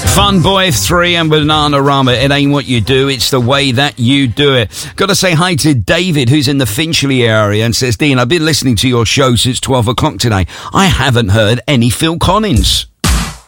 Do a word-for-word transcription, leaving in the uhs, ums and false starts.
Fun Boy three and Bananarama. It ain't what you do, it's the way that you do it. Got to say hi to David, who's in the Finchley area, and says, Dean, I've been listening to your show since twelve o'clock today. I haven't heard any Phil Collins.